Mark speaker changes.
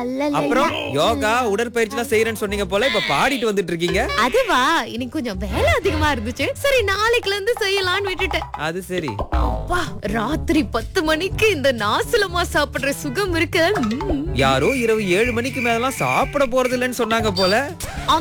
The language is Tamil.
Speaker 1: அப்புறம் யோகா உடற்பயிற்சி எல்லாம் செய்யறேன்னு சொன்னீங்க போல, இப்ப பாடிட்டு வந்துட்டு இருக்கீங்க.
Speaker 2: அதுவா, இன்னைக்கு கொஞ்சம் வேலை அதிகமா இருந்துச்சு. சரி நாளைக்குல இருந்து செய்யலாம்னு விட்டுட்டேன்.
Speaker 1: அது சரி.
Speaker 2: அப்பா, ராத்திரி 10 மணிக்கு இந்த நாசலமா சாப்பிடுற சுகம் இருக்கு.
Speaker 1: யாரோ இரவு 7 மணிக்கு மேலாம் சாப்பிட போறது இல்லைன்னு சொன்னாங்க போல.